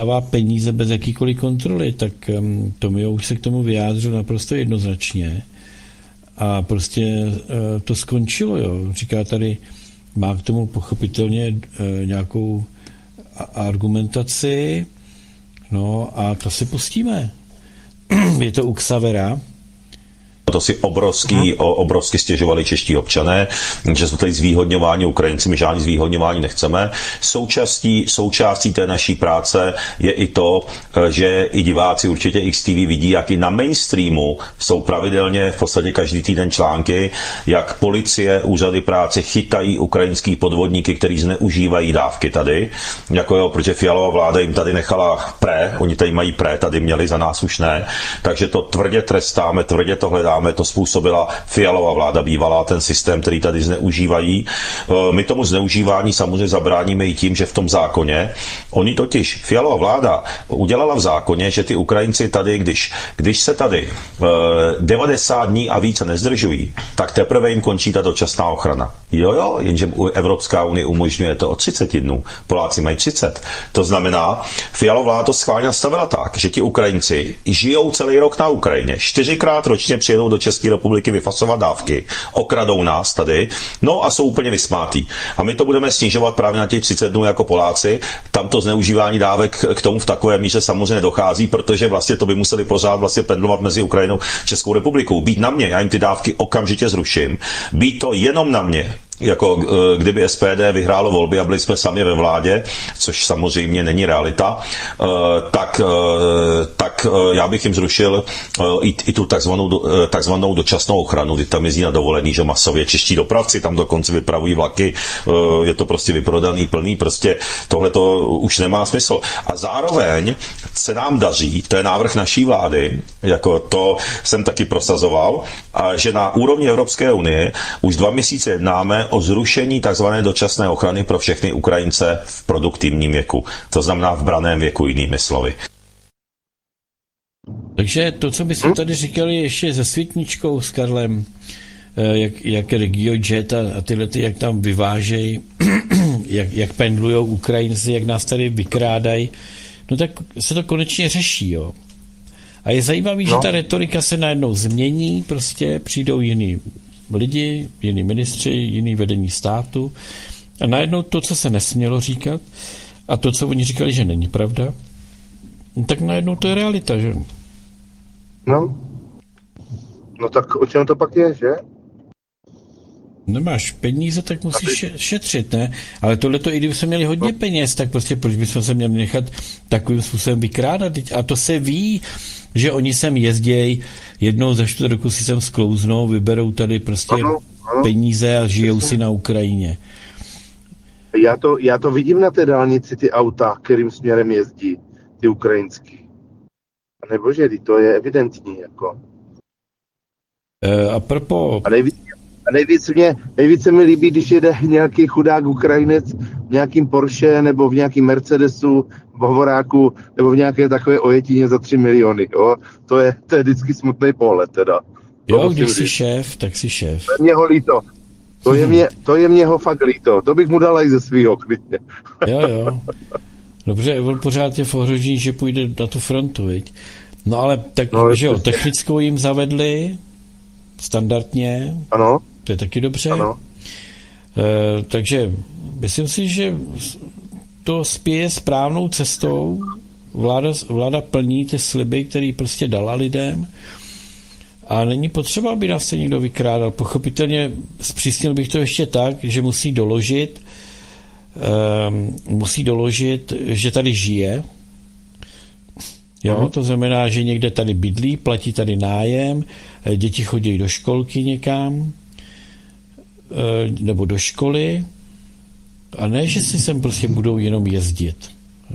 dává peníze bez jakýkoliv kontroly, tak Tomio už se k tomu vyjádřil naprosto jednoznačně a prostě to skončilo, jo. Říká tady, má k tomu pochopitelně nějakou argumentaci, no a to si pustíme. Je to u Xavera. To si obrovsky stěžovali čeští občané, že jsou tady zvýhodňování Ukrajinci, my žádný zvýhodňování nechceme. Součástí té naší práce je i to, že i diváci určitě XTV vidí, jak i na mainstreamu jsou pravidelně v podstatě každý týden články, jak policie, úřady práce chytají ukrajinský podvodníky, kteří zneužívají dávky tady, jako jo, protože Fialová vláda jim tady nechala oni tady mají tady měli, za nás už ne, takže to tvrdě trestáme, tvrdě to hledáme. To způsobila Fialová vláda bývalá, ten systém, který tady zneužívají. My tomu zneužívání samozřejmě zabráníme i tím, že v tom zákoně, oni totiž, Fialová vláda udělala v zákoně, že ty Ukrajinci tady, když se tady 90 dní a více nezdržují, tak teprve jim končí ta dočasná ochrana. Jo, jenže Evropská unie umožňuje to o 30 dnů. Poláci mají 30. To znamená, Fialová vláda to schválně nastavila tak, že ti Ukrajinci žijou celý rok na Ukrajině. 4krát ročně přijedou do České republiky vyfasovat dávky, okradou nás tady, no a jsou úplně vysmátý. A my to budeme snižovat právě na těch 30 dnů jako Poláci. Tam to zneužívání dávek k tomu v takové míře samozřejmě dochází, protože vlastně to by museli pořád vlastně pendlovat mezi Ukrajinou a Českou republikou. Být na mě, já jim ty dávky okamžitě zruším. Být to jenom na mě, jako kdyby SPD vyhrálo volby a byli jsme sami ve vládě, což samozřejmě není realita, tak já bych jim zrušil i tu takzvanou dočasnou ochranu, kdy tam jezdí na dovolený, že masově čeští dopravci tam dokonce vypravují vlaky, je to prostě vyprodaný, plný, prostě tohle to už nemá smysl. A zároveň se nám daří, to je návrh naší vlády, jako to jsem taky prosazoval, a že na úrovni Evropské unie už 2 měsíce jednáme o zrušení tzv. Dočasné ochrany pro všechny Ukrajince v produktivním věku. To znamená v branném věku, jinými slovy. Takže to, co bychom tady říkali ještě se Světničkou, s Karlem, jak RegioJet a tyhle, jak tam vyvážejí, jak pendlujou Ukrajinci, jak nás tady vykrádají, no tak se to konečně řeší, jo. A je zajímavý, že ta retorika se najednou změní, prostě přijdou jiní lidi, jiní ministři, jiný vedení státu a najednou to, co se nesmělo říkat a to, co oni říkali, že není pravda, tak najednou to je realita, že? No tak o čem to pak je, že? Nemáš peníze, tak musíš šetřit, ne? Ale tohleto, i kdyby jsme měli hodně peněz, tak prostě proč bychom se měli nechat takovým způsobem vykrádat? A to se ví, že oni sem jezdějí, jednou za 4 roku si sem sklouznou, vyberou tady prostě peníze a žijou si na Ukrajině. Já to vidím na té dálnici, ty auta, kterým směrem jezdí, ty ukrajinský. A nebože, to je evidentní, jako. A propo... A nejvíc se mi líbí, když jede nějaký chudák Ukrajinec v nějakým Porsche nebo v nějakým Mercedesu, v Hovoráku nebo v nějaké takové ojetině za 3 miliony. Jo? To je vždycky smutný pohled teda. Jo, když jsi šéf, tak jsi šéf. To je mě ho líto. To je mě ho fakt líto. To bych mu dal i ze svýho klidně. Jo. Dobře, on pořád je v ohrožení, že půjde na tu frontu, viď? No ale tak, že jo, technickou jim zavedli standardně. Ano. To je taky dobře. Ano. Takže myslím si, že to spěje správnou cestou. Vláda plní ty sliby, které prostě dala lidem. A není potřeba, aby nás se někdo vykrádal. Pochopitelně zpřísnil bych to ještě tak, že musí doložit, že tady žije. Jo, to znamená, že někde tady bydlí, platí tady nájem, děti chodí do školky někam, nebo do školy, a ne, že si sem prostě budou jenom jezdit.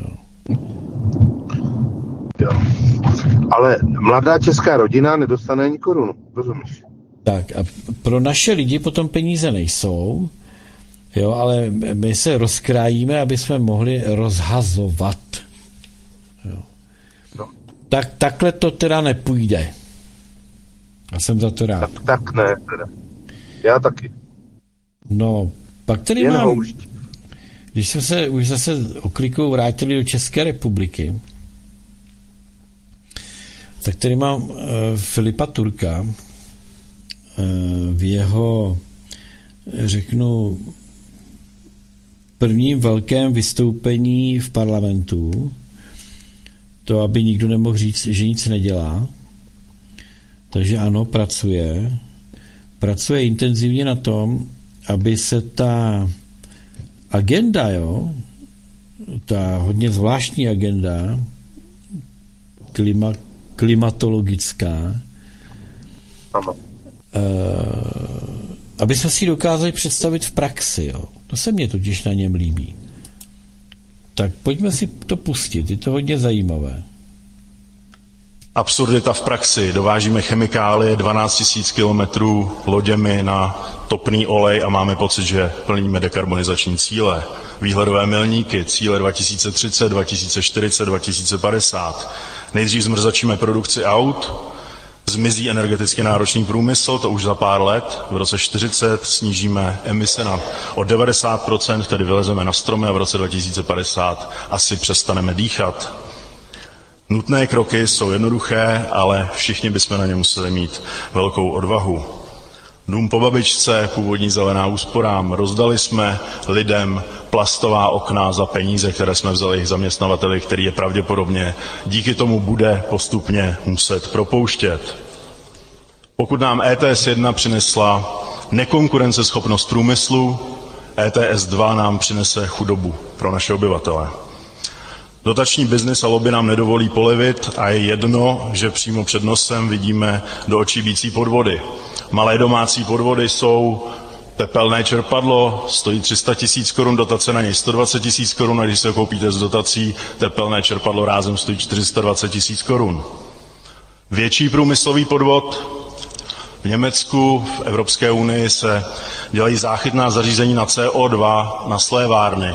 Jo. Ale mladá česká rodina nedostane ani korunu, rozumíš? Tak a pro naše lidi potom peníze nejsou, jo, ale my se rozkrájíme, aby jsme mohli rozhazovat. Jo. No. Takhle to teda nepůjde. Já jsem za to rád. Tak ne, teda. Já taky. No, pak tady Když jsme se už zase oklikou vrátili do České republiky, tak tady mám Filipa Turka v jeho, řeknu, prvním velkém vystoupení v parlamentu, to, aby nikdo nemohl říct, že nic nedělá. Takže ano, pracuje intenzivně na tom, aby se ta agenda, ta hodně zvláštní agenda, klimatologická, aby jsme si dokázali představit v praxi. To se mně totiž na něm líbí. Tak pojďme si to pustit, je to hodně zajímavé. Absurdita v praxi. Dovážíme chemikálie 12 000 kilometrů loděmi na topný olej a máme pocit, že plníme dekarbonizační cíle. Výhledové milníky, cíle 2030, 2040, 2050. Nejdřív zmrzačíme produkci aut, zmizí energeticky náročný průmysl, to už za pár let. V roce 40 snížíme emise o 90%, tedy vylezeme na stromy a v roce 2050 asi přestaneme dýchat. Nutné kroky jsou jednoduché, ale všichni bychom na ně museli mít velkou odvahu. Dům po babičce, původní zelená úsporám. Rozdali jsme lidem plastová okna za peníze, které jsme vzali jejich zaměstnavateli, který je pravděpodobně díky tomu bude postupně muset propouštět. Pokud nám ETS 1 přinesla nekonkurenceschopnost průmyslu, ETS 2 nám přinese chudobu pro naše obyvatele. Dotační biznis a lobby nám nedovolí polevit a je jedno, že přímo před nosem vidíme do očí bící podvody. Malé domácí podvody jsou tepelné čerpadlo, stojí 300 000 korun, dotace na něj 120 000 korun, a když se ho koupíte z dotací, tepelné čerpadlo rázem stojí 420 000 korun. Větší průmyslový podvod. V Německu, v Evropské unii se dělají záchytná zařízení na CO2 na slévárny.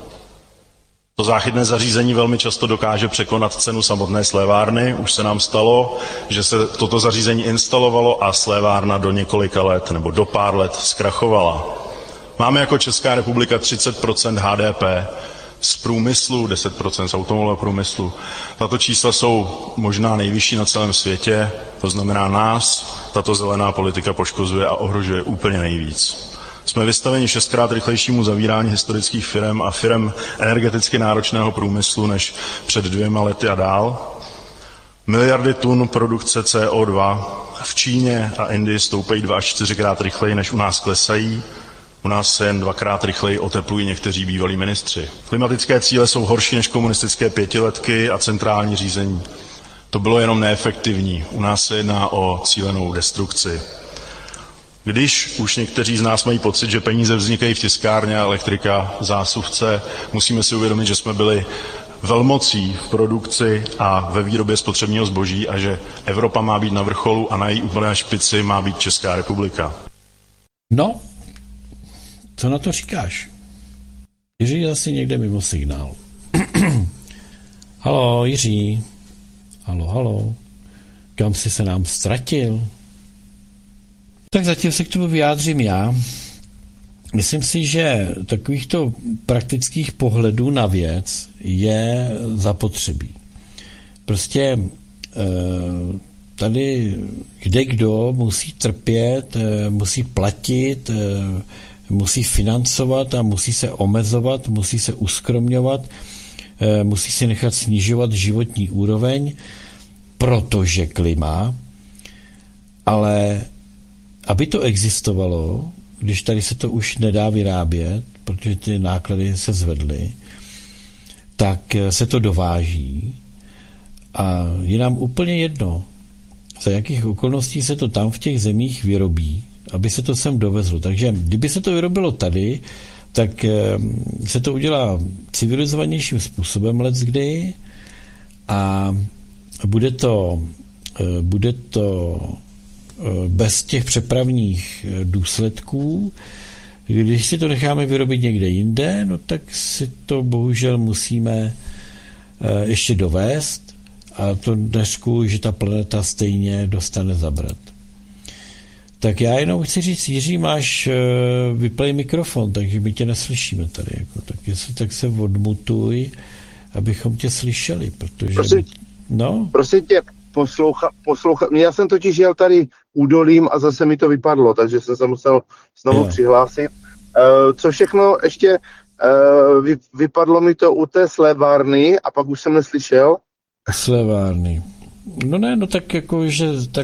To záchytné zařízení velmi často dokáže překonat cenu samotné slévárny. Už se nám stalo, že se toto zařízení instalovalo a slévárna do několika let nebo do pár let zkrachovala. Máme jako Česká republika 30% HDP z průmyslu, 10% z automobilového průmyslu. Tato čísla jsou možná nejvyšší na celém světě, to znamená nás tato zelená politika poškozuje a ohrožuje úplně nejvíc. Jsme vystaveni 6krát rychlejšímu zavírání historických firem a firem energeticky náročného průmyslu než před 2 lety a dál. Miliardy tun produkce CO2 v Číně a Indii stoupají 2 až 4krát rychleji, než u nás klesají. U nás se jen 2krát rychleji oteplují někteří bývalí ministři. Klimatické cíle jsou horší než komunistické pětiletky a centrální řízení. To bylo jenom neefektivní. U nás se jedná o cílenou destrukci. Když už někteří z nás mají pocit, že peníze vznikají v tiskárně a elektrika v zásuvce, musíme si uvědomit, že jsme byli velmocí v produkci a ve výrobě spotřebního zboží a že Evropa má být na vrcholu a na její úplné špici má být Česká republika. No, co na to říkáš? Jiří je asi někde mimo signál. Halo, Jiří. Halo. Kam jsi se nám ztratil? Tak zatím se k tomu vyjádřím já. Myslím si, že takovýchto praktických pohledů na věc je zapotřebí. Prostě tady kdekdo musí trpět, musí platit, musí financovat a musí se omezovat, musí se uskromňovat, musí si nechat snižovat životní úroveň, protože klima, ale aby to existovalo, když tady se to už nedá vyrábět, protože ty náklady se zvedly, tak se to dováží a je nám úplně jedno, za jakých okolností se to tam v těch zemích vyrobí, aby se to sem dovezlo. Takže kdyby se to vyrobilo tady, tak se to udělá civilizovanějším způsobem leckdy a bude to bez těch přepravních důsledků. Když si to necháme vyrobit někde jinde, no tak si to bohužel musíme ještě dovést a to dnešku, že ta planeta stejně dostane zabrat. Tak já jenom chci říct, Jiří, máš vyplej mikrofon, takže my tě neslyšíme tady. Jako, tak jestli tak se odmutuj, abychom tě slyšeli, protože... Prosím tě, posloucha. Já jsem totiž jel tady údolím a zase mi to vypadlo, takže jsem se musel znovu přihlásit. Co všechno ještě vypadlo mi to u té slévárny a pak už jsem neslyšel. Slevárny. No ne, no tak jako, že tak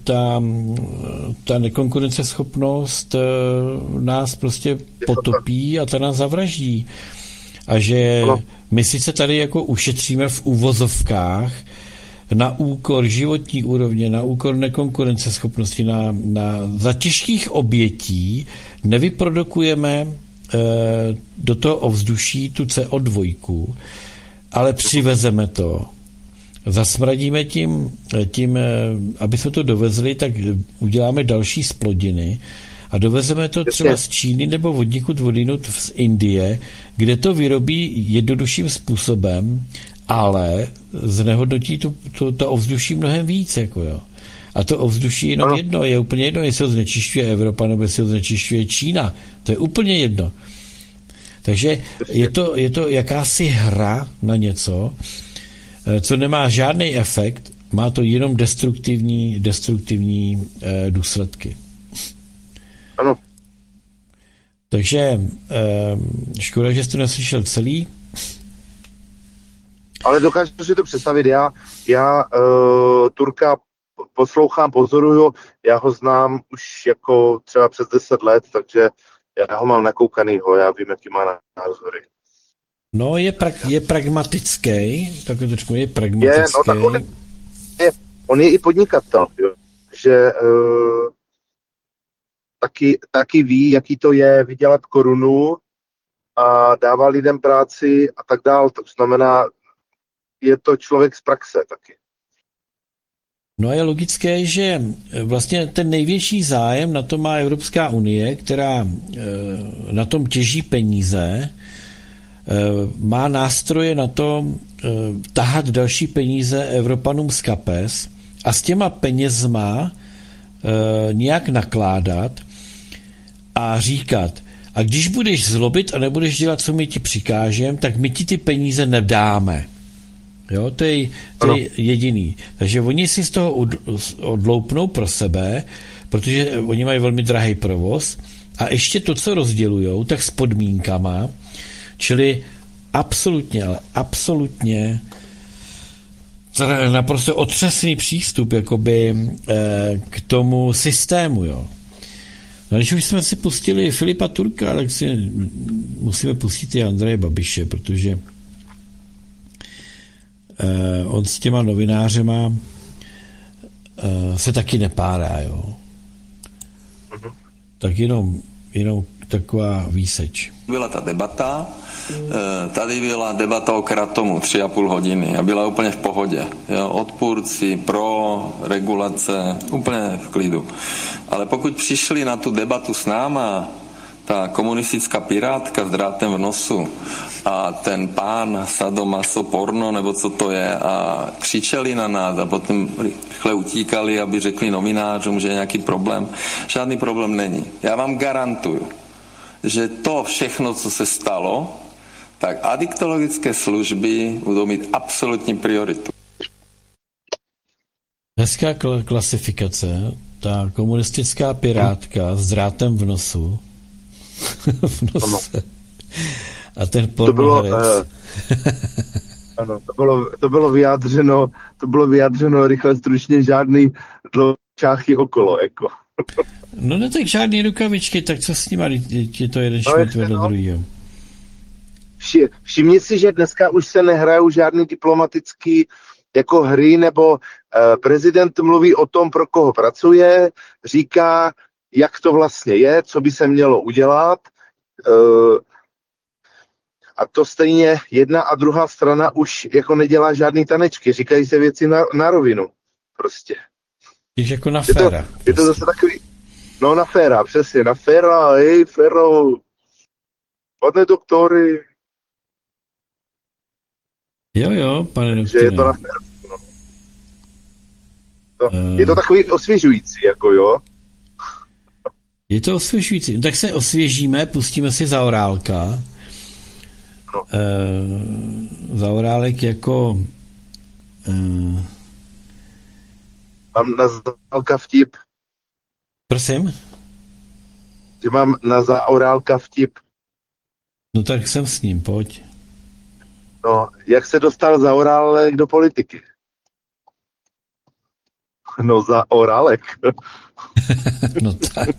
ta nekonkurenceschopnost nás prostě potopí a ta nás zavraždí. A že my sice tady jako ušetříme v uvozovkách na úkor životní úrovně, na úkor nekonkurenceschopnosti, za těžkých obětí nevyprodukujeme do toho ovzduší tu CO2, ale přivezeme to. Zasmradíme tím, aby jsme to dovezli, tak uděláme další splodiny a dovezeme to třeba z Číny nebo odinut z Indie, kde to vyrobí jednodušším způsobem, ale znehodnotí to ovzduší mnohem víc. Jako jo. A to ovzduší jenom jedno, je úplně jedno, jestli ho znečišťuje Evropa nebo jestli ho znečišťuje Čína. To je úplně jedno. Takže je to jakási hra na něco, co nemá žádný efekt, má to jenom destruktivní důsledky. Ano. Takže škoda, že jsi to neslyšel celý. Ale dokážu si to představit. Já Turka poslouchám, pozoruju, já ho znám už jako třeba přes 10 let, takže já ho mám nakoukanýho, já vím, jaký má názory. No, je pragmatický, takhle trošku je pragmatický. On je i podnikatel, jo. Že taky ví, jaký to je vydělat korunu a dává lidem práci a tak dál. To znamená, je to člověk z praxe taky. No a je logické, že vlastně ten největší zájem na to má Evropská unie, která na tom těží peníze, má nástroje na to tahat další peníze Evropanům z kapes a s těma penězma nějak nakládat a říkat, a když budeš zlobit a nebudeš dělat, co my ti přikážeme, tak my ti ty peníze nedáme. Jo, to je jediný. Takže oni si z toho odloupnou pro sebe, protože oni mají velmi drahý provoz a ještě to, co rozdělujou, tak s podmínkama, čili absolutně, ale absolutně naprosto otřesný přístup jakoby k tomu systému, jo. No, když už jsme si pustili Filipa Turka, tak si musíme pustit i Andreje Babiše, protože on s těma novinářema se taky nepárá, jo. Tak jenom taková výseč. Byla ta debata, tady byla debata o Kratomu 3,5 hodiny a byla úplně v pohodě. Jo, odpůrci, pro, regulace, úplně v klidu. Ale pokud přišli na tu debatu s náma, ta komunistická pirátka s drátem v nosu a ten pán sadomaso porno, nebo co to je, a křičeli na nás a potom rychle utíkali, aby řekli novinářům, že je nějaký problém. Žádný problém není. Já vám garantuju, že to všechno, co se stalo, tak adiktologické služby budou mít absolutní prioritu. Hezká klasifikace, ta komunistická pirátka s drátem v nosu. v nose. A ten pornoherec. Ano, to bylo vyjádřeno rychle, stručně, žádný dlouhčáchy okolo, jako. No ne, tak žádný rukavičky, tak co s nima, je to jeden šmit vedle druhýho. Všimni si, že dneska už se nehrajou žádný diplomatický jako hry, nebo prezident mluví o tom, pro koho pracuje, říká, jak to vlastně je, co by se mělo udělat. A to stejně jedna a druhá strana už jako nedělá žádný tanečky, říkají se věci na rovinu. Prostě. Když jako na féra. Je to zase takový, no na féra, přesně, na féra, hej, féro, pane doktory. Jo, pane doktore. Je to na féra. No. Je to takový osvěžující, jako jo. Je to osvěžující. Tak se osvěžíme, pustíme si Zaorálka. No. Zaorálek jako... Mám na Zaorálka vtip. Prosím? Že mám na Zaorálka vtip. No tak jsem s ním, pojď. No, jak se dostal Zaorálek do politiky? No, Zaorálek. No tak.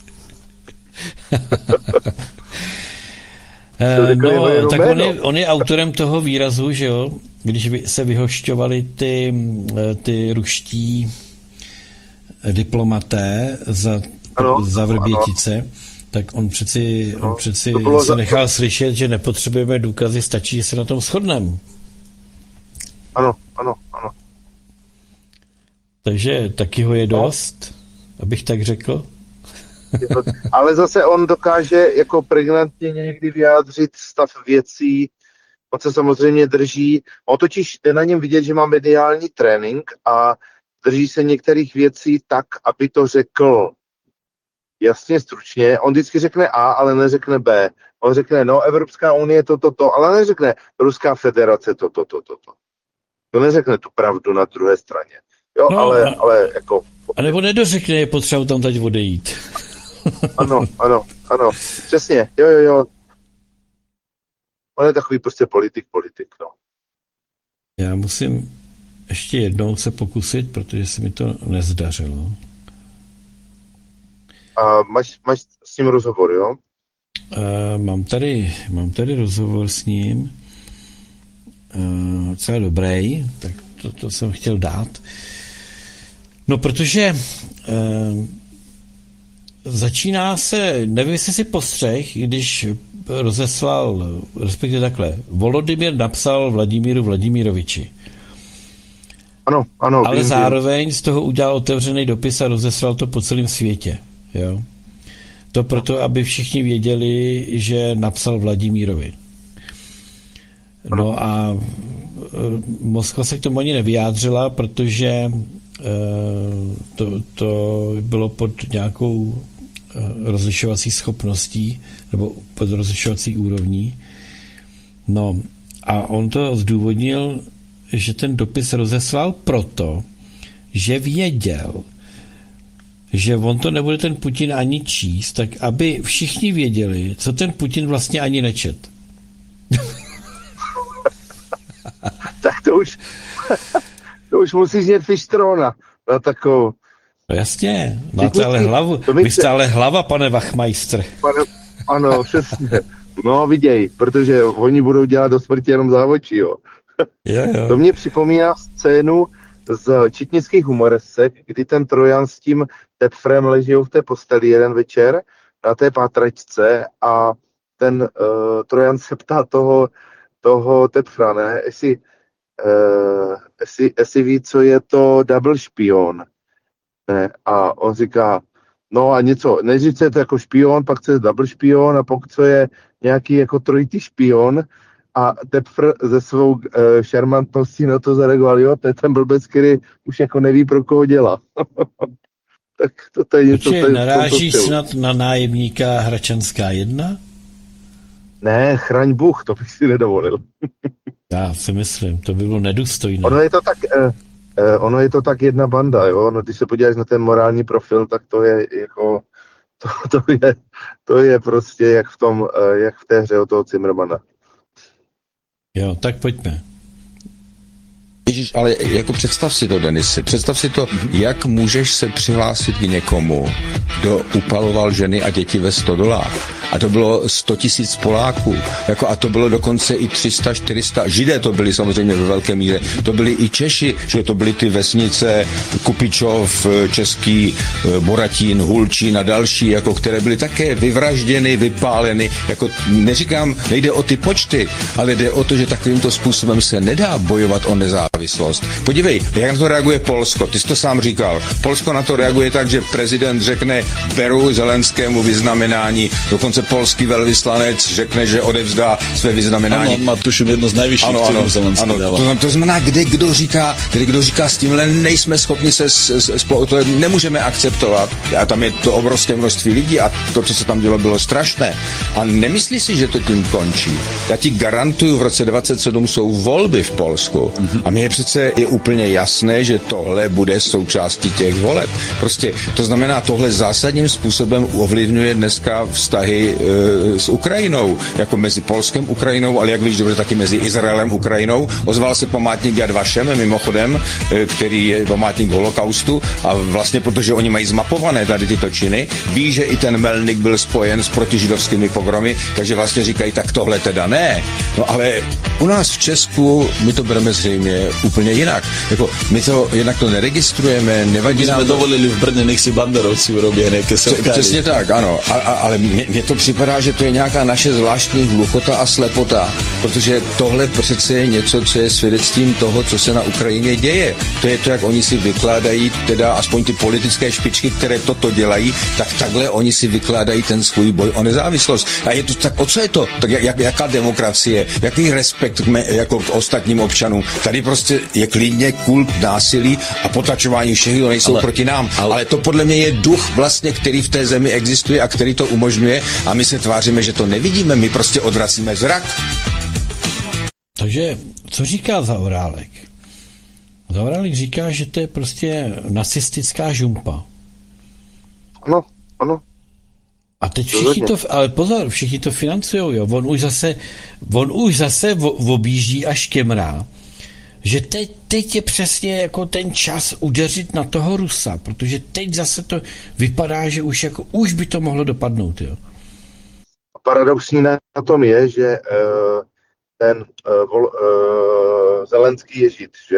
No, tak on je autorem toho výrazu, že jo, když se vyhošťovali ty ruští diplomaté za Vrbětice, tak on přeci se nechal slyšet, že nepotřebujeme důkazy, stačí, že se na tom shodneme. Ano. Takže taky ho je dost, abych tak řekl. Ale zase on dokáže jako pregnantně někdy vyjádřit stav věcí, on se samozřejmě drží, on totiž je na něm vidět, že má mediální trénink a drží se některých věcí tak, aby to řekl jasně, stručně. On vždycky řekne A, ale neřekne B. On řekne, no, Evropská unie to, ale neřekne Ruská federace to. To neřekne tu pravdu na druhé straně. Jo, no, ale jako... A nebo nedořekne, je potřeba tam teď odejít. Ano, přesně, jo. On je takový prostě politik, no. Já musím ještě jednou se pokusit, protože se mi to nezdařilo. A máš s ním rozhovor, jo? Mám tady rozhovor s ním. Docela dobrý, tak to jsem chtěl dát. No, protože začíná se, nevím, jestli si postřeh, když rozeslal, respektive takhle, Volodymyr napsal Vladimíru Vladimiroviči. Ano. Ale zároveň z toho udělal otevřený dopis a rozeslal to po celém světě. Jo? To proto, aby všichni věděli, že napsal Vladimírovi. No a Moskva se k tomu ani nevyjádřila, protože to bylo pod nějakou rozlišovací schopností nebo pod rozlišovací úrovní. No a on to zdůvodnil, že ten dopis rozeslal proto, že věděl, že on to nebude ten Putin ani číst, tak aby všichni věděli, co ten Putin vlastně ani nečet. Tak to už musíš mít Fištrona na takovou. No jasně, máte ale hlavu. Vy jste ale hlava, pane Wachmeister. Ano, přesně. No viděj, protože oni budou dělat do smrti jenom závočí, jo. Jo. To mě připomíná scénu z četnických humoresek, kdy ten Trojan s tím Tepfrem leží v té posteli jeden večer na té pátračce a ten Trojan se ptá toho Tepfra, ne, jestli ví, co je to double špion. Ne? A on říká, no a něco, nejdřív co je to jako špion, pak co je double špion a pokud co je nějaký jako trojitý špion a Tepfr ze svou šarmantností na to zareagoval, jo, to je ten blbec, který už jako neví, pro koho dělá. Tak to je něco. Počkej, narážíš snad na nájemníka Hračanská 1? Ne, chraň Bůh, to bych si nedovolil. Já si myslím, to by bylo nedůstojné. Ono je to tak jedna banda, jo. No, když se podíváš na ten morální profil, tak to je jako to je prostě jak v té hře od toho Zimmermana. Jo, tak pojďme. Ježíš, ale jako představ si to, Denisi, představ si to, jak můžeš se přihlásit k někomu, kdo upaloval ženy a děti ve stodolách. A to bylo 100 000 Poláků. Jako, a to bylo dokonce i 300, 400. Židé to byli samozřejmě ve velké míře. To byli i Češi, že to byly ty vesnice Kupičov, Český, Boratín, Hulčín a další, jako, které byly také vyvražděny, vypáleny. Jako, neříkám, nejde o ty počty, ale jde o to, že takovýmto způsobem se nedá bojovat o nezávislost. Podívej, jak na to reaguje Polsko. Ty jsi to sám říkal. Polsko na to reaguje tak, že prezident řekne, beru Zelenskému vyznamenání, dokonce zase polský velvyslanec řekne, že odevzdá své vyznamenání. Ano, má tuším jedno z nejvyšších Ano, Zelenský ano. dává. To znamená, kdo říká s tímhle nejsme schopni to nemůžeme akceptovat. A tam je to obrovské množství lidí a to, co se tam dělo, bylo strašné. A nemyslí si, že to tím končí. Já ti garantuju, v roce 27 jsou volby v Polsku. A mně je úplně jasné, že tohle bude součástí těch voleb. Prostě to znamená, tohle zásadním způsobem ovlivňuje dneska vztahy s Ukrajinou, jako mezi Polskem, Ukrajinou, ale jak víš dobře, taky mezi Izraelem, Ukrajinou. Ozval se památník Yad Vashem, mimochodem, který je památník holokaustu a vlastně protože oni mají zmapované tady tyto činy, ví, že i ten Melnik byl spojen s protižidovskými pogromy, takže vlastně říkají, tak tohle teda ne. No ale u nás v Česku my to bereme zřejmě úplně jinak. Jako, my to jednak to neregistrujeme, nevadí nám. My jsme dovolili v Brně, nech si banderovci urobí nějaké setkání. Přesně tak, ano. Ale mně to připadá, že to je nějaká naše zvláštní hluchota a slepota, protože tohle přece je něco, co je svědectvím toho, co se na Ukrajině děje. To je to, jak oni si vykládají, teda aspoň ty politické špičky, které toto dělají, tak takhle oni si vykládají ten svůj boj o nezávislost. A je to tak, o co je to? Tak jaká demokracie? Jaký respekt jako k ostatním občanům? Tady prostě je klidně kult násilí a potlačování všech, kdo nejsou proti nám. Ale to podle mě je duch vlastně, který v té zemi existuje a který to umožňuje a my se tváříme, že to nevidíme, my prostě odvracíme zrak. Takže co říká Zaorálek? Zaorálek říká, že to je prostě nacistická žumpa. Ano. A teď všichni to, ale pozor, všichni to financujou, jo. On už zase objíždí až kemrá, že teď je přesně jako ten čas udeřit na toho Rusa, protože teď zase to vypadá, že už by to mohlo dopadnout, jo. Paradoxní na tom je, že Zelenský je Žid, že?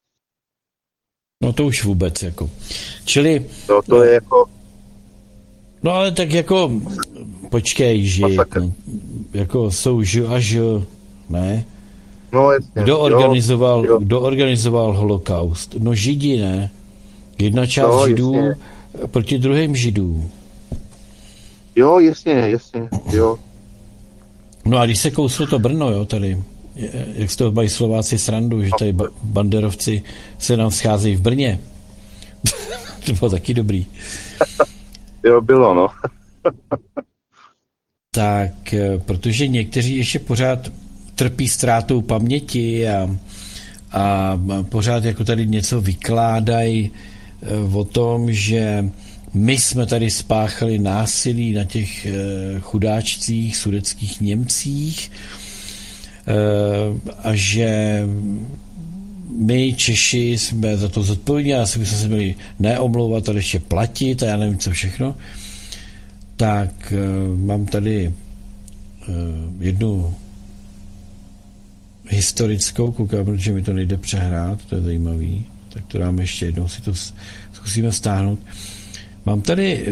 No to už vůbec, jako. Čili... No to je jako... No ale tak jako, počkej, Žid, no, jako jsou Ž a Ž, ne? No jasně. Kdo organizoval holokaust? No Židi, ne? Jedna část Židů jasně. Proti druhým Židům. Jo, jasně, jo. No a když se kouslo to Brno, jo, tady, jak z toho mají Slováci srandu, že tady banderovci se nám scházejí v Brně. To bylo taky dobrý. Jo, bylo, no. Tak, protože někteří ještě pořád trpí ztrátou paměti a pořád jako tady něco vykládají o tom, že my jsme tady spáchali násilí na těch chudáčcích, sudetských Němcích a že my Češi jsme za to zodpovědní a jsme se měli neomlouvat, ale ještě platit a já nevím co všechno. Tak mám tady jednu historickou, koukám, protože mi to nejde přehrát, to je zajímavý, tak to dáme ještě jednou, si to zkusíme stáhnout. Mám tady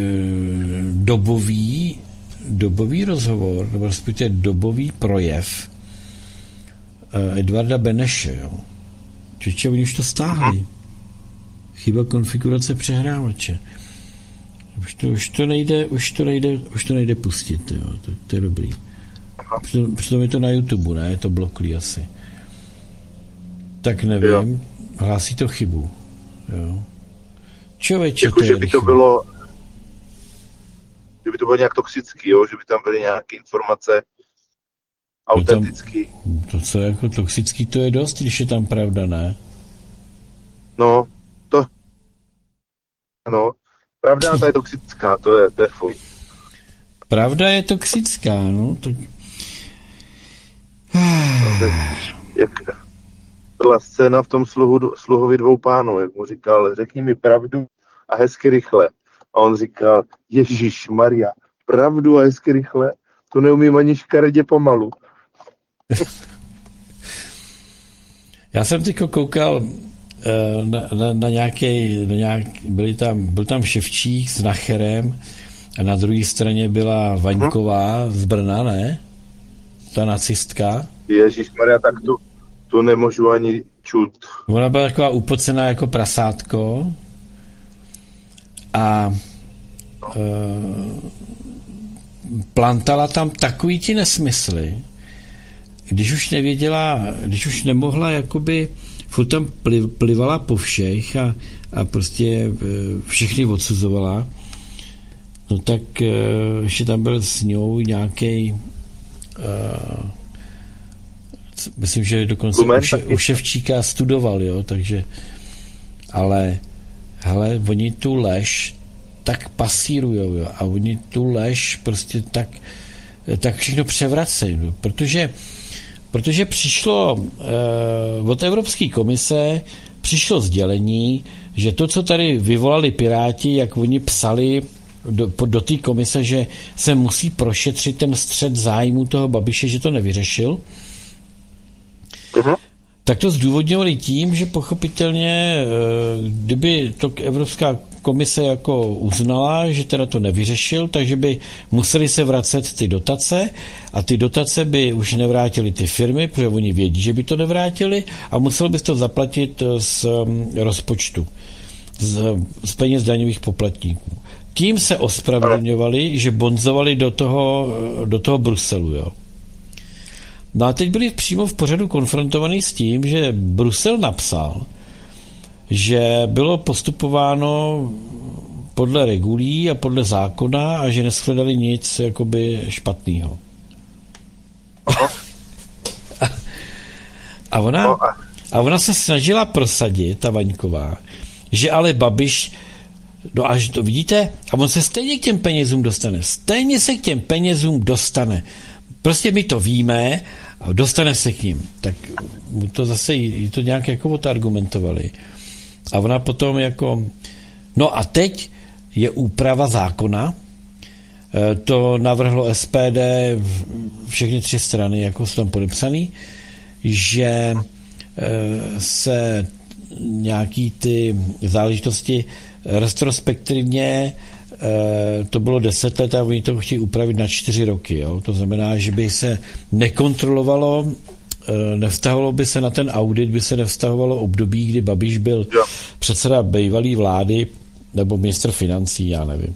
dobový rozhovor, nebo respektive dobový projev Edvarda Beneše, jo. Čiže oni už to stáhli. Chyba konfigurace přehrávače. Už to nejde pustit, jo. To je dobrý. Přitom je to na YouTube, ne? Je to bloklý asi. Tak nevím. Jo. Hlásí to chybu. Jo. Člověče, jako, že by to bylo nějak toxický, jo? Že by tam byly nějaké informace autentický. To, co je jako toxický, to je dost, když je tam pravda, ne? No, pravda ta je toxická, to je fuj. Pravda je toxická, no, tak... Jak byla scéna v tom Sluhovi dvou pánů, jak mu říkal, řekni mi pravdu a hezky rychle. A on říkal, Ježíš Maria, pravdu a hezky rychle, to neumím ani škaredě pomalu. Já jsem teďko koukal na nějaký, byl tam Ševčík s Nacherem a na druhé straně byla Vaňková z Brna, ne? Ta nacistka. Ježišmarja, tak tu nemůžu ani čut. Ona byla taková upocená jako prasátko a plantala tam takový ti nesmysly, když už nemohla, jakoby furt tam plivala po všech a prostě všechny odsuzovala, no tak ještě tam byl s ňou nějaký myslím, že dokonce u Ševčíka studoval, jo, takže ale hele, oni tu lež tak pasírujou, jo, a oni tu lež prostě tak všechno převracejí, jo, protože přišlo od Evropské komise přišlo sdělení, že to, co tady vyvolali Piráti, jak oni psali do té komise, že se musí prošetřit ten střet zájmu toho Babiše, že to nevyřešil, tak to zdůvodňovali tím, že pochopitelně, kdyby to Evropská komise jako uznala, že teda to nevyřešil, takže by museli se vracet ty dotace a ty dotace by už nevrátili ty firmy, protože oni vědí, že by to nevrátili a musel by to zaplatit z rozpočtu, z peněz daňových poplatníků. Tím se ospravedlňovali, že bonzovali do toho Bruselu, jo. No a teď byli přímo v pořadu konfrontovaní s tím, že Brusel napsal, že bylo postupováno podle regulí a podle zákona a že neshledali nic jakoby špatného. A ona se snažila prosadit, ta Vaňková, že ale Babiš, no až to vidíte, a on se stejně k těm penězům dostane. Stejně se k těm penězům dostane. Prostě my to víme a dostane se k ním. Tak to zase jí to nějak jako odargumentovali. A ona potom jako, no a teď je úprava zákona, to navrhlo SPD, všechny 3 strany, jako jsou tam podepsaný, že se nějaký ty záležitosti retrospektivně, to bylo 10 let a oni to chtějí upravit na 4 roky. Jo? To znamená, že by se nekontrolovalo, nevztahovalo by se na ten audit, by se nevztahovalo období, kdy Babiš byl předseda bývalý vlády nebo ministr financí, já nevím.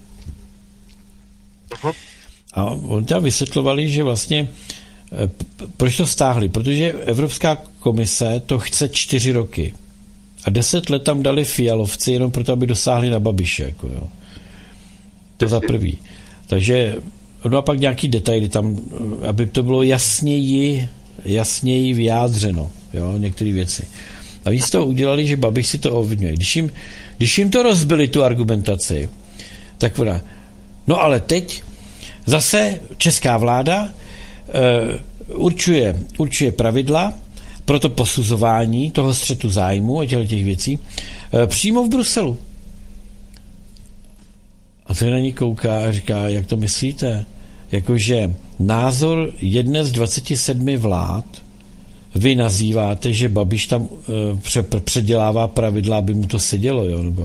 A oni tam vysvětlovali, že vlastně proč to stáhli? Protože Evropská komise to chce 4 roky. A 10 let tam dali Fialovci jenom proto, aby dosáhli na Babiše. Jako jo. To za prvý. Takže no a pak nějaký detaily tam, aby to bylo jasněji vyjádřeno, jo, některé věci. A víc toho udělali, že Babiš si to ovlivňuje. Když jim to rozbili, tu argumentaci, tak ona, no ale teď zase česká vláda určuje pravidla pro to posuzování toho střetu zájmu a těch věcí přímo v Bruselu. A to na ní kouká a říká, jak to myslíte? Jakože názor jedné z 27 vlád vy nazýváte, že Babiš tam předělává pravidla, aby mu to sedělo, jo? Nebo...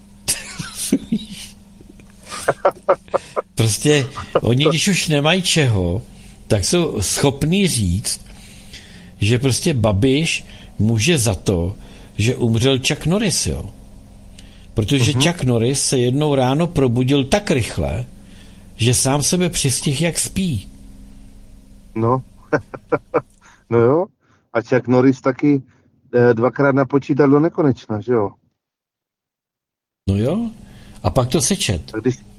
Prostě oni, když už nemají čeho, tak jsou schopní říct, že prostě Babiš může za to, že umřel Chuck Norris, jo? Protože Chuck Norris se jednou ráno probudil tak rychle, že sám sebe přistihl, jak spí. No, no jo. A Chuck Norris taky 2krát napočítal do nekonečna, že jo? No jo. A pak to sečet.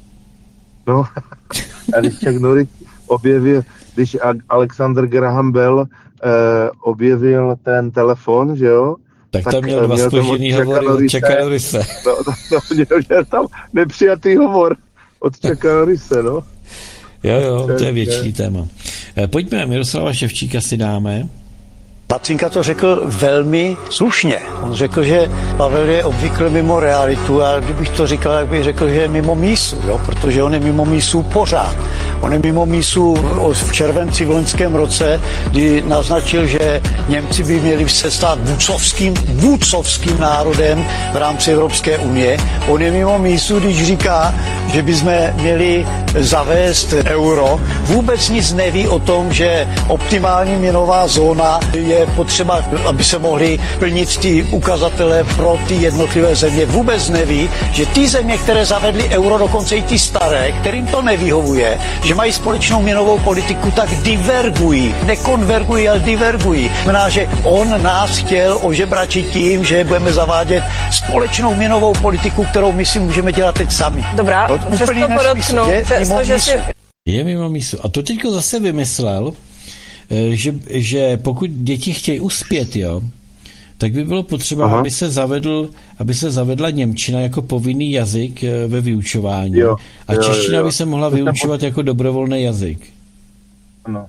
A když Chuck Norris když Alexander Graham Bell objevil ten telefon, že jo? Tak tam měl 2 zpožděný hovory od Chucka Norrise. Měl tam nepřijatý hovor od Chucka Norrise, no. Jo, to je větší téma. Pojďme, Miroslava Ševčíka si dáme. Lacinka to řekl velmi slušně. On řekl, že Pavel je obvykle mimo realitu a kdybych to říkal, tak bych řekl, že je mimo mísu, jo? Protože on je mimo mísu pořád. On je mimo mísu v červenci v loňském roce, kdy naznačil, že Němci by měli se stát vůdcovským národem v rámci Evropské unie. On je mimo mísu, když říká, že bychom měli zavést euro. Vůbec nic neví o tom, že optimální měnová zóna je potřeba, aby se mohly plnit ty ukazatele pro ty jednotlivé země. Vůbec neví, že ty země, které zavedly euro, dokonce i ty staré, kterým to nevyhovuje, že že mají společnou měnovou politiku, tak divergují, nekonvergují, ale divergují. Znamená, že on nás chtěl ožebračit tím, že budeme zavádět společnou měnovou politiku, kterou my si můžeme dělat teď sami. Dobrá, přesto podotknu, že si... Je mimo mísu. A to teďko zase vymyslel, že pokud děti chtějí uspět, jo, tak by bylo potřeba, aby se zavedla němčina jako povinný jazyk ve vyučování. A čeština by se mohla vyučovat jako dobrovolný jazyk. No.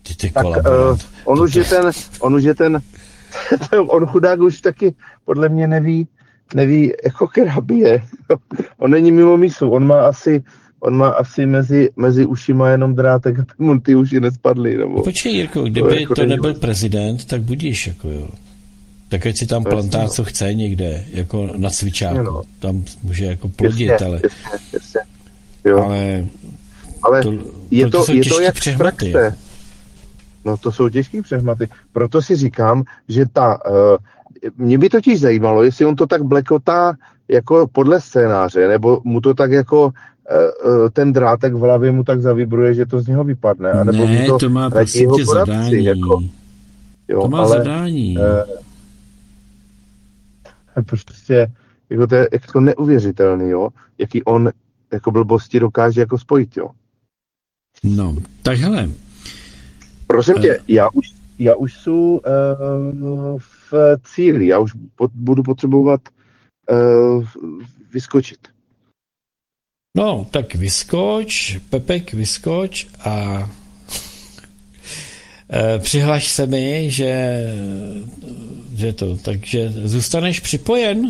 On chudák už taky podle mě neví jako kerabie. On není mimo mísu, on má asi mezi ušima jenom drátek, aby mu ty uši nespadly. Nebo... Počkej, Jirko, kdyby to nebyl prezident, tak budíš, jako jo. Tak ať si tam plantá, co chce někde, jako na cvičáku. No. Tam může jako plodit, ale... Jasně. Jo. Ale je to jak přehmaty. No to jsou těžký přehmaty. Proto si říkám, že mě by totiž zajímalo, jestli on to tak blekotá jako podle scénáře, nebo mu to tak jako ten drátek v hlavě mu tak zavibruje, že to z něho vypadne. A nebo ne, to má prostě zadání. Jako, jo, to má zadání. Prostě jako to je jako neuvěřitelný, jo, jaký on jako blbosti dokáže jako spojit, jo. No, tak hele. Prosím tě, já už jsem v cíli, já už budu potřebovat vyskočit. No, tak vyskoč, Pepek, vyskoč a přihlaš se mi, že takže zůstaneš připojen?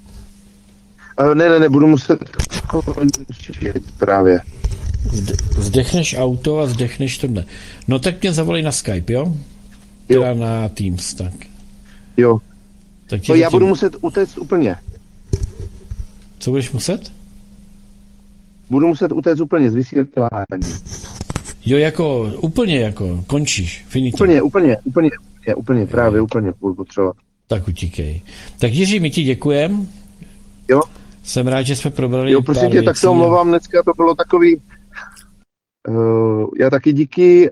Ne, budu muset právě. Zdechneš auto a zdechneš tohle. No tak mě zavolej na Skype, jo? Teda na Teams, tak. Jo. Tak já budu muset utéct úplně. Co budeš muset? Budu muset utéct úplně z vysílání. Jo, jako, úplně jako, končíš, finito. Úplně, právě úplně budu potřebovat. Tak utíkej. Tak Jiří, my ti děkujem. Jo. Jsem rád, že jsme probrali jo, prosím tě, tak se omlouvám, dneska to bylo takový, já taky díky,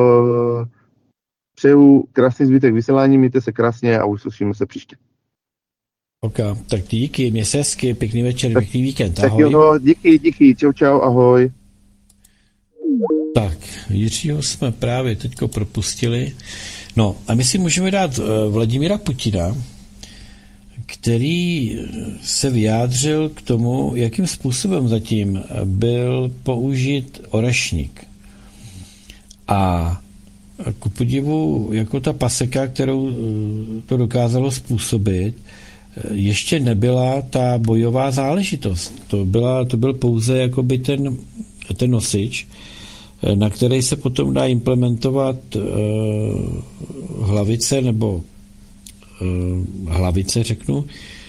přeju krásný zbytek vysílání, mějte se krásně a uslyšíme se příště. Ok, tak díky, měj se hezky, pěkný večer, pěkný víkend, ahoj. Tak jo, díky, čau, ahoj. Tak, Jiřího jsme právě teďko propustili. No, a my si můžeme dát Vladimíra Putina, který se vyjádřil k tomu, jakým způsobem zatím byl použit orešník. A ku podivu, jako ta paseka, kterou to dokázalo způsobit, ještě nebyla ta bojová záležitost. To byl pouze jakoby ten nosič, na který se potom dá implementovat hlavice, nebo hlavice, řeknu,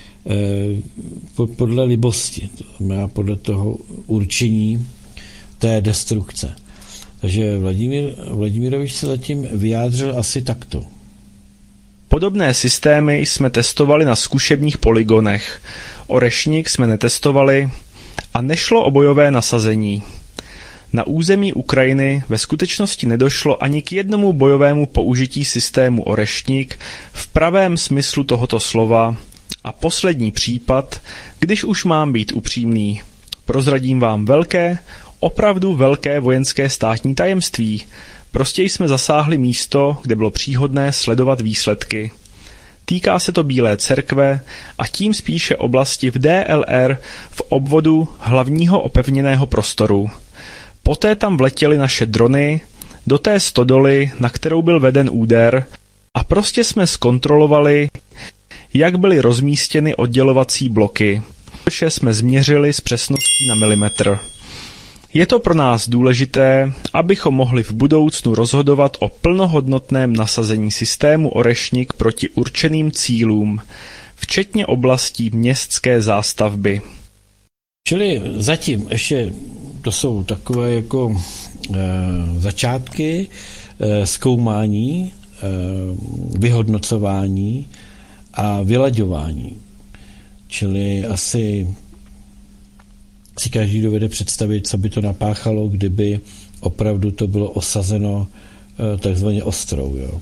podle libosti, to znamená podle toho určení té destrukce. Takže Vladimirovič se zatím vyjádřil asi takto. Podobné systémy jsme testovali na zkušebních poligonech. Orešník jsme netestovali a nešlo o bojové nasazení. Na území Ukrajiny ve skutečnosti nedošlo ani k jednomu bojovému použití systému Orešník v pravém smyslu tohoto slova a poslední případ, když už mám být upřímný. Prozradím vám opravdu velké vojenské státní tajemství. Prostě jsme zasáhli místo, kde bylo příhodné sledovat výsledky. Týká se to Bílé cerkve a tím spíše oblasti v DLR v obvodu hlavního opevněného prostoru. Poté tam vletěly naše drony do té stodoly, na kterou byl veden úder, a prostě jsme zkontrolovali, jak byly rozmístěny oddělovací bloky. Vše jsme změřili s přesností na milimetr. Je to pro nás důležité, abychom mohli v budoucnu rozhodovat o plnohodnotném nasazení systému Orešník proti určeným cílům, včetně oblastí městské zástavby. Čili zatím ještě to jsou takové jako začátky zkoumání, vyhodnocování a vylaďování. Čili asi si každý dovede představit, co by to napáchalo, kdyby opravdu to bylo osazeno takzvaně ostrou. Jo.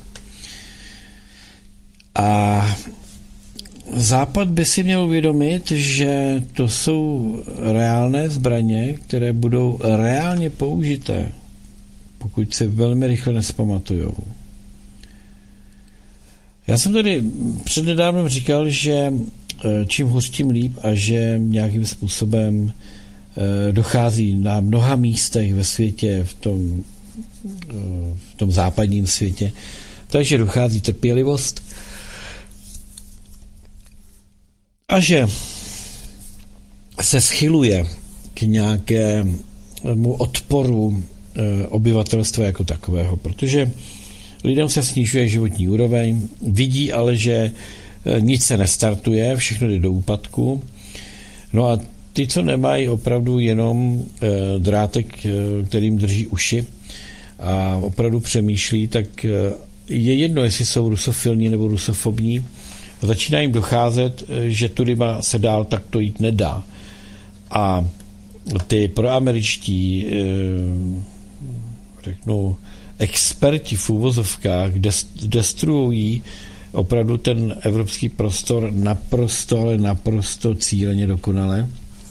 A Západ by si měl uvědomit, že to jsou reálné zbraně, které budou reálně použité, pokud se velmi rychle nespamatujou. Já jsem tady přednedávnem říkal, že čím hůř, tím líp a že nějakým způsobem dochází na mnoha místech ve světě, v tom západním světě, takže dochází trpělivost a že se schyluje k nějakému odporu obyvatelstva jako takového, protože lidem se snižuje životní úroveň, vidí ale, že nic se nestartuje, všechno jde do úpadku. No a ty, co nemají opravdu jenom drátek, kterým drží uši a opravdu přemýšlí, tak je jedno, jestli jsou rusofilní nebo rusofobní. Začíná jim docházet, že tudy se dál takto jít nedá. A ty proameričtí, řeknu, experti v úvozovkách destruují opravdu ten evropský prostor naprosto, ale naprosto cíleně dokonale.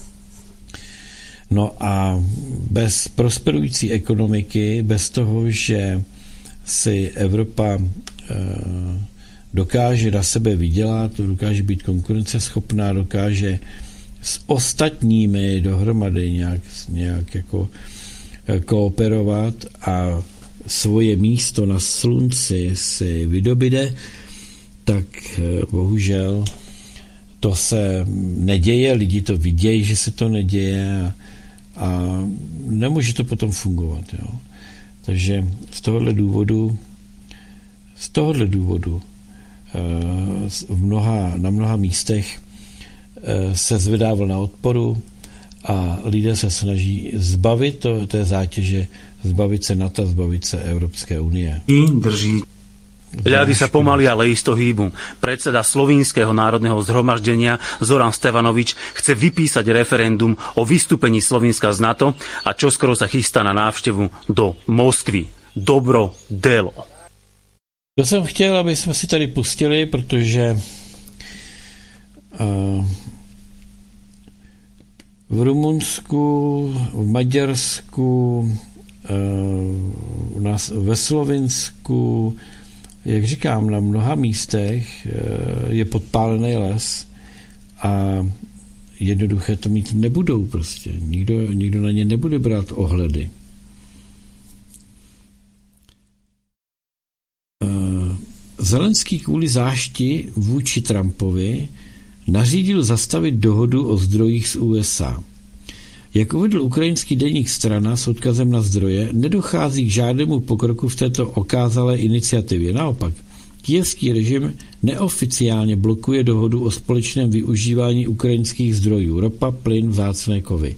No a bez prosperující ekonomiky, bez toho, že si Evropa dokáže na sebe vydělat, dokáže být konkurenceschopná, dokáže s ostatními dohromady nějak jako kooperovat a svoje místo na slunci si vydobyde, tak bohužel to se neděje, lidi to vidějí, že se to neděje a nemůže to potom fungovat. Jo. Takže z tohohle důvodu na mnoha místech se zvedá vlna odporu a lidé se snaží zbavit té zátěže, zbavit se NATO, zbavit se Európskej únie. Ľady sa pomaly, ale isto hýbu. Predseda Slovinského národného zhromaždenia Zoran Stevanovič chce vypísať referendum o vystúpení Slovinska z NATO a čoskoro sa chystá na návštevu do Moskvy. Dobro delo. To jsem chtěl, aby jsme si tady pustili, protože v Rumunsku, v Maďarsku, ve Slovinsku, jak říkám, na mnoha místech je podpálený les a jednoduché to mít nebudou prostě. Nikdo na ně nebude brát ohledy. Zelenský kvůli zášti vůči Trumpovi nařídil zastavit dohodu o zdrojích z USA. Jak uvedl ukrajinský deník Strana s odkazem na zdroje, nedochází k žádnému pokroku v této okázalé iniciativě. Naopak, kyjevský režim neoficiálně blokuje dohodu o společném využívání ukrajinských zdrojů, ropa, plyn, vzácné kovy.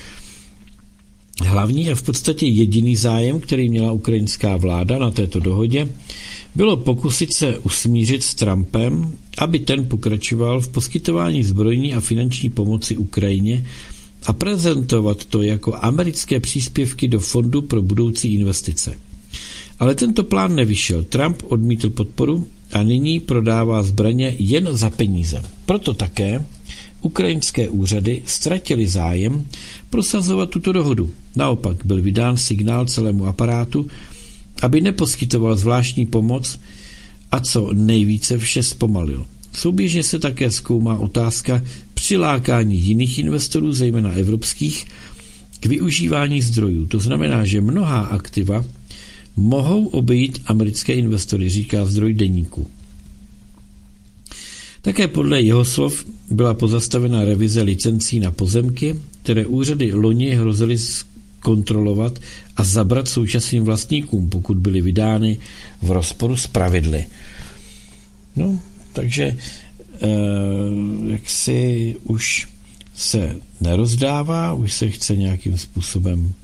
Hlavní a v podstatě jediný zájem, který měla ukrajinská vláda na této dohodě, bylo pokusit se usmířit s Trumpem, aby ten pokračoval v poskytování zbrojní a finanční pomoci Ukrajině a prezentovat to jako americké příspěvky do fondu pro budoucí investice. Ale tento plán nevyšel. Trump odmítl podporu a nyní prodává zbraně jen za peníze. Proto také ukrajinské úřady ztratily zájem prosazovat tuto dohodu. Naopak byl vydán signál celému aparátu, aby neposkytoval zvláštní pomoc a co nejvíce vše zpomalil. Souběžně se také zkoumá otázka přilákání jiných investorů, zejména evropských, k využívání zdrojů. To znamená, že mnohá aktiva mohou obejít americké investory, říká zdroj deníku. Také podle jeho slov byla pozastavena revize licencí na pozemky, které úřady loni hrozily kontrolovat a zabrat současným vlastníkům, pokud byly vydány v rozporu s pravidly. No, takže jak si už se nerozdává, už se chce nějakým způsobem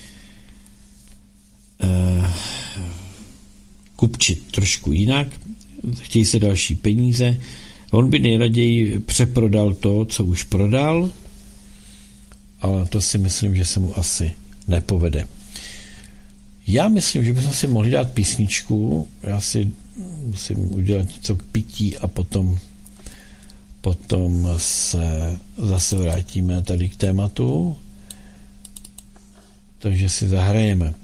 kupčit trošku jinak, chtějí se další peníze. On by nejraději přeprodal to, co už prodal, ale to si myslím, že se mu asi nepovede. Já myslím, že bychom si mohli dát písničku, já si musím udělat něco k pití a potom se zase vrátíme tady k tématu. Takže si zahrajeme